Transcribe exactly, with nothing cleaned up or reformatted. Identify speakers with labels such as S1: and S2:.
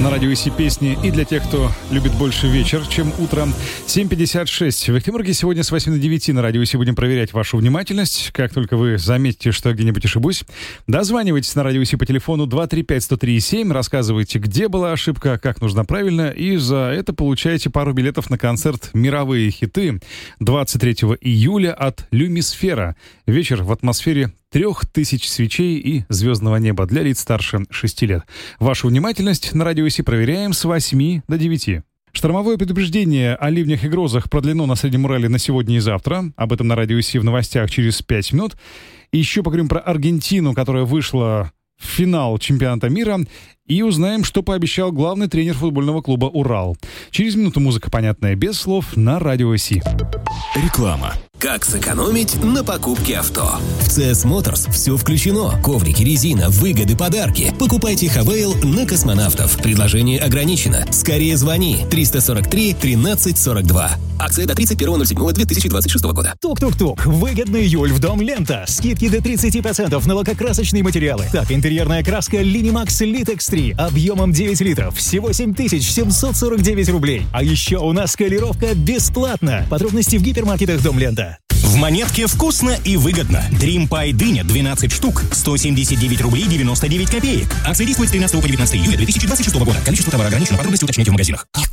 S1: На радио ИСИ песни и для тех, кто любит больше вечер, чем утро. семь пятьдесят шесть. В Экимурге сегодня с восьми до девяти на радио ИСИ будем проверять вашу внимательность. Как только вы заметите, что я где-нибудь ошибусь, дозванивайтесь на радио ИСИ по телефону два три пять сто три семь, рассказывайте, где была ошибка, как нужно правильно, и за это получаете пару билетов на концерт «Мировые хиты» двадцать третьего июля от «Люмисфера». Вечер в атмосфере трех тысяч свечей и звездного неба для лиц старше шести лет. Вашу внимательность на радио ИСИ проверяем с восьми до девяти. Штормовое предупреждение о ливнях и грозах продлено на Среднем Урале на сегодня и завтра. Об этом на радио ИСИ в новостях через пять минут. И еще поговорим про Аргентину, которая вышла в финал чемпионата мира. И узнаем, что пообещал главный тренер футбольного клуба «Урал». Через минуту музыка, понятная без слов, на радио ИСИ.
S2: Реклама. Как сэкономить на покупке авто? В си эс Motors все включено. Коврики, резина, выгоды, подарки. Покупайте Хавейл на Космонавтов. Предложение ограничено. Скорее звони. триста сорок три тринадцать сорок два. Акция до тридцать первого ноль седьмого две тысячи двадцать шестого года.
S3: Тук-тук-тук. Выгодный июль в Дом Лента. Скидки до тридцать процентов на лакокрасочные материалы. Так, интерьерная краска Linimax Litex три объемом девять литров. Всего семь тысяч семьсот сорок девять рублей. А еще у нас колировка бесплатно. Подробности в гипермаркетах Дом Лента.
S4: В Монетке вкусно и выгодно. Dream Pie дыня двенадцать штук, сто семьдесят девять рублей девяносто девять копеек. Акция действует с тринадцатого по девятнадцатое июля две тысячи двадцать шестого года. Количество товара ограничено. Подробности уточняйте в магазинах.